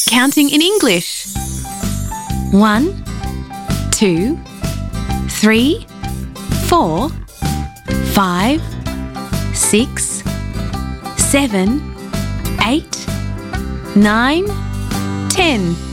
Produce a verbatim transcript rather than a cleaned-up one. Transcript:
counting in English. One, two, three, four, five, six, seven, eight, nine, ten.